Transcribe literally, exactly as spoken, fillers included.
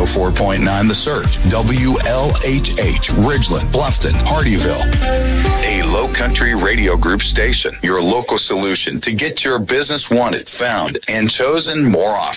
oh four point nine The Surf, W L H H, Ridgeland, Bluffton, Hardyville. A Low Country Radio Group station, your local solution to get your business wanted, found, and chosen more often.